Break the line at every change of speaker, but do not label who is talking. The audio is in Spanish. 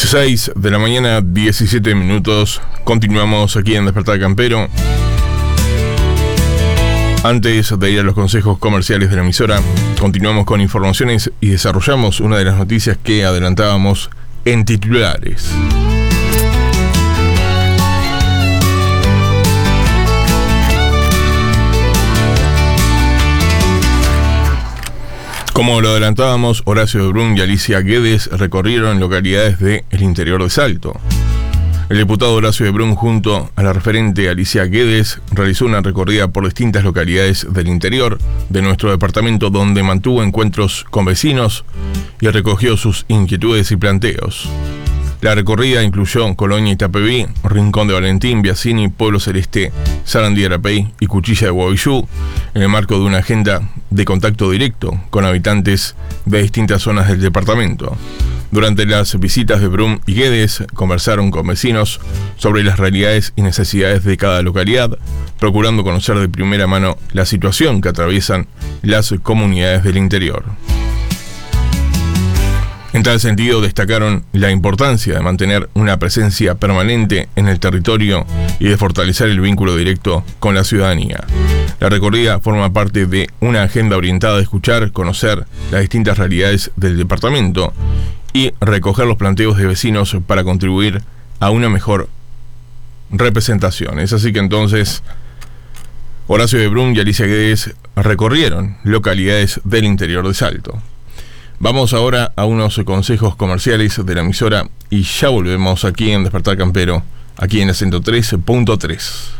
6 de la mañana, 17 minutos. Continuamos aquí en Despertar Campero. Antes de ir a los consejos comerciales de la emisora, continuamos con informaciones y desarrollamos una de las noticias que adelantábamos en titulares. Como lo adelantábamos, Horacio de Brun y Alicia Guedes recorrieron localidades del interior de Salto. El diputado Horacio de Brun, junto a la referente Alicia Guedes, realizó una recorrida por distintas localidades del interior de nuestro departamento, donde mantuvo encuentros con vecinos y recogió sus inquietudes y planteos. La recorrida incluyó Colonia Itapeví, Rincón de Valentín, Biasini, Pueblo Celeste, Sarandí Arapey y Cuchilla de Guavillú, en el marco de una agenda de contacto directo con habitantes de distintas zonas del departamento. Durante las visitas de Brun y Guedes, conversaron con vecinos sobre las realidades y necesidades de cada localidad, procurando conocer de primera mano la situación que atraviesan las comunidades del interior. En tal sentido, destacaron la importancia de mantener una presencia permanente en el territorio y de fortalecer el vínculo directo con la ciudadanía. La recorrida forma parte de una agenda orientada a escuchar, conocer las distintas realidades del departamento y recoger los planteos de vecinos para contribuir a una mejor representación. Es así que entonces Horacio de Brun y Alicia Guedes recorrieron localidades del interior de Salto. Vamos ahora a unos consejos comerciales de la emisora y ya volvemos aquí en Despertar Campero, aquí en el 103.3.